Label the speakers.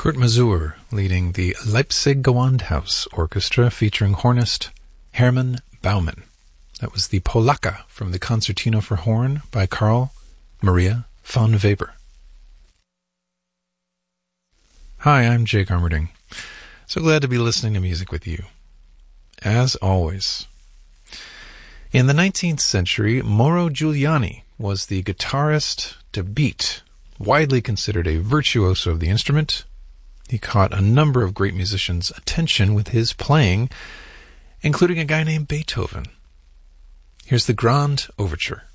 Speaker 1: Kurt Masur leading the Leipzig Gewandhaus Orchestra featuring hornist Hermann Baumann. That was the Polacca from the Concertino for Horn by Carl Maria von Weber. Hi, I'm Jake Armerding. So glad to be listening to music with you. As always. In the 19th century, Mauro Giuliani was the guitarist to beat, widely considered a virtuoso of the instrument. He caught a number of great musicians' attention with his playing, including a guy named Beethoven. Here's the Grand Overture.